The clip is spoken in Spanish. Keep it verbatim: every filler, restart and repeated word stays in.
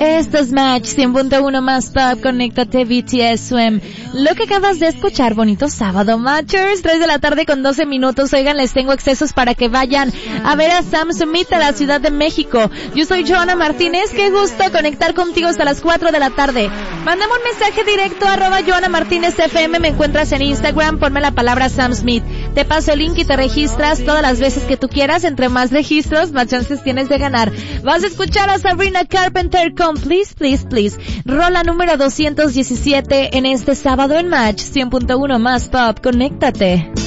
Esto es Match cien punto uno más Pop, conéctate B T S Swim. Lo que acabas de escuchar, bonito sábado, Matchers, tres de la tarde con doce minutos. Oigan, les tengo excesos para que vayan a ver a Sam Smith a la Ciudad de México. Yo soy Joana Martínez, qué gusto conectar contigo hasta las cuatro de la tarde. Mándame un mensaje directo a arroba Joana Martínez F M, me encuentras en Instagram, ponme la palabra Sam Smith. Te paso el link y te registras todas las veces que tú quieras. Entre más registros, más chances tienes de ganar. Vas a escuchar a Sabrina Carpenter con Please, Please, Please. Rola número doscientos diecisiete en este sábado en Match cien punto uno más Pop. Conéctate.